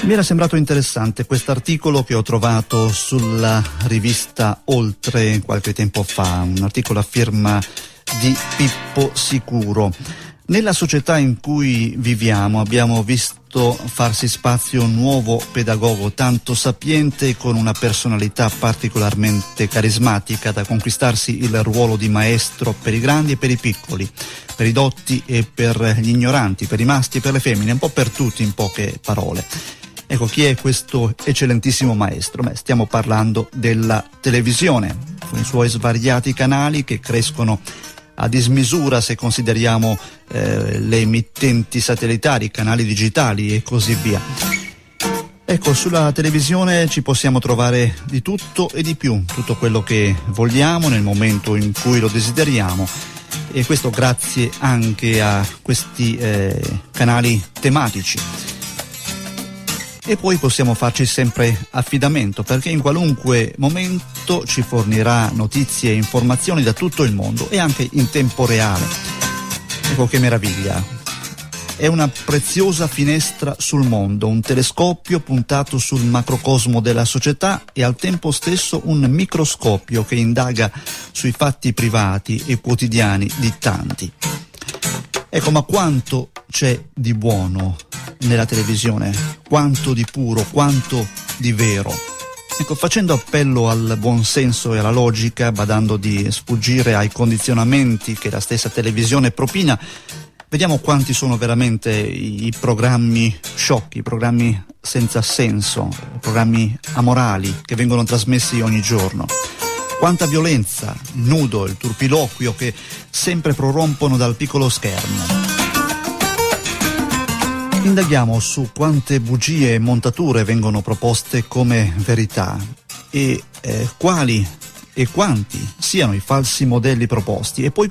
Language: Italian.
Mi era sembrato interessante quest'articolo che ho trovato sulla rivista Oltre qualche tempo fa, un articolo a firma di Pippo Sicuro. Nella società in cui viviamo abbiamo visto farsi spazio un nuovo pedagogo tanto sapiente e con una personalità particolarmente carismatica da conquistarsi il ruolo di maestro per i grandi e per i piccoli, per i dotti e per gli ignoranti, per i maschi e per le femmine, un po' per tutti in poche parole. Ecco, chi è questo eccellentissimo maestro? Stiamo parlando della televisione, con i suoi svariati canali che crescono a dismisura se consideriamo le emittenti satellitari, canali digitali e così via. Ecco, sulla televisione ci possiamo trovare di tutto e di più, tutto quello che vogliamo nel momento in cui lo desideriamo, e questo grazie anche a questi canali tematici. E poi possiamo farci sempre affidamento, perché in qualunque momento ci fornirà notizie e informazioni da tutto il mondo e anche in tempo reale. Ecco che meraviglia. È una preziosa finestra sul mondo, un telescopio puntato sul macrocosmo della società e al tempo stesso un microscopio che indaga sui fatti privati e quotidiani di tanti. Ecco, ma quanto c'è di buono nella televisione, quanto di puro, quanto di vero. Ecco, facendo appello al buonsenso e alla logica, badando di sfuggire ai condizionamenti che la stessa televisione propina, vediamo quanti sono veramente i programmi sciocchi, i programmi senza senso, programmi amorali che vengono trasmessi ogni giorno. Quanta violenza, il nudo, il turpiloquio che sempre prorompono dal piccolo schermo. Indaghiamo su quante bugie e montature vengono proposte come verità e quali e quanti siano i falsi modelli proposti, e poi